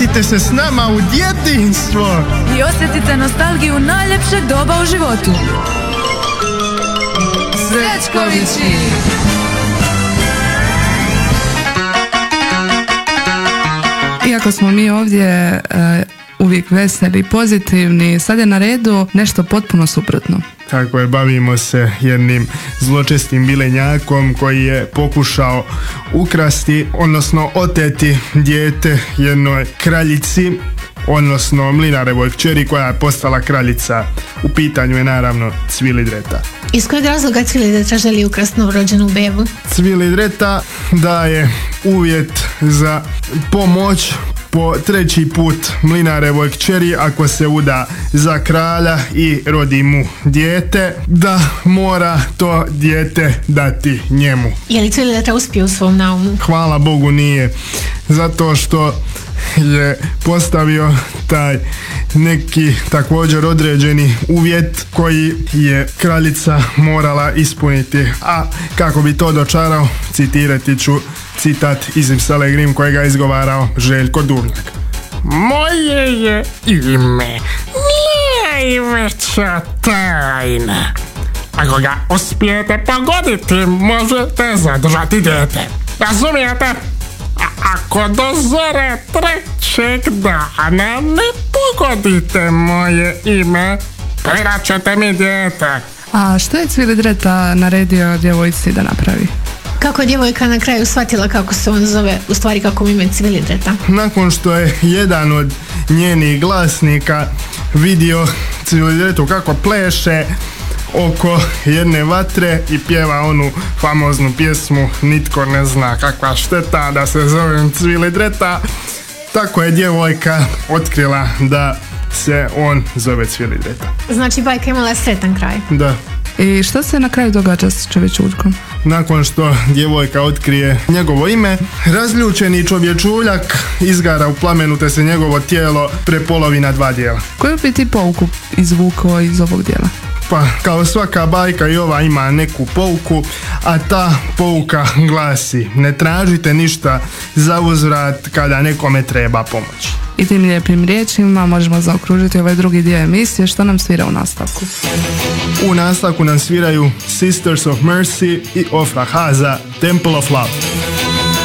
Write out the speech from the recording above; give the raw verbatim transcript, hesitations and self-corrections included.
Vratite se s nama u djetinjstvo i osjetite nostalgiju najljepšeg doba u životu. Srećkovići! Iako smo mi ovdje uh, uvijek veseli i pozitivni, sad je na redu nešto potpuno suprotno. Tako je, bavimo se jednim zločestim vilenjakom koji je pokušao ukrasti, odnosno oteti dijete jednoj kraljici, odnosno mlinarevoj kćeri koja je postala kraljica. U pitanju je naravno Cvilidreta. Iz kojeg razloga Cvilidreta želi ukrasti novorođenu bebu? Cvilidreta daje uvjet za pomoć po treći put mlinarevoj kćeri ako se uda za kralja i rodi mu dijete, da mora to dijete dati njemu. Je li Cvilidreta uspio u svom naumu? Hvala Bogu nije, zato što je postavio taj neki također određeni uvjet koji je kraljica morala ispuniti, a kako bi to dočarao, citirati ću citat iz Ipsele Grim kojega je izgovarao Željko Duvnjak. Moje je ime najveća tajna. Ako ga uspijete pogoditi, možete zadržati dijete. Razumijete? A ako do zore trećeg dana ne pogodite moje ime, predat ćete mi dijete. A što je Cvilidreta naredio djevojci da napravi? Kako je djevojka na kraju shvatila kako se on zove, u stvari kako mu ime Cvilidreta? Nakon što je jedan od njenih glasnika vidio Cvilidretu kako pleše oko jedne vatre i pjeva onu famoznu pjesmu Nitko ne zna kakva šteta da se zovem Cvilidreta, tako je djevojka otkrila da se on zove Cvilidreta. Znači bajka imala sretan kraj. Da. I što se na kraju događa s čovječuljkom? Nakon što djevojka otkrije njegovo ime, razljučeni čovječuljak izgara u plamenu te se njegovo tijelo prepolovi na dva dijela. Koju bi ti pouku izvukao iz ovog dijela? Pa kao svaka bajka i ova ima neku pouku, a ta pouka glasi: ne tražite ništa za uzvrat kada nekome treba pomoć. I tim lijepim riječima možemo zaokružiti ovaj drugi dio emisije. Što nam svira u nastavku? U nastavku nam sviraju Sisters of Mercy i Ofra Haza, Temple of Love.